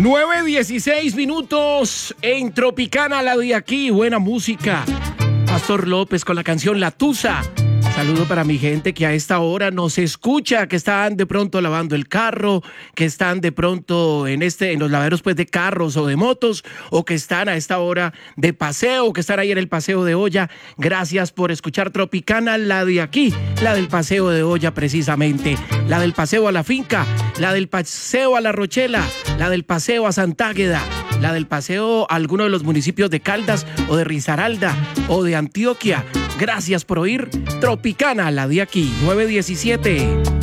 9:16 en Tropicana, la de aquí, buena música. Pastor López con la canción La Tusa. Saludo para mi gente que a esta hora nos escucha, que están de pronto lavando el carro, que están de pronto en los lavaderos pues de carros o de motos, o que están a esta hora de paseo, que están ahí en el paseo de olla. Gracias por escuchar Tropicana, la de aquí, la del paseo de olla precisamente, la del paseo a la finca, la del paseo a La Rochela, la del paseo a Santágueda, la del paseo a alguno de los municipios de Caldas o de Risaralda o de Antioquia. Gracias por oír Tropicana, la de aquí, 9:17.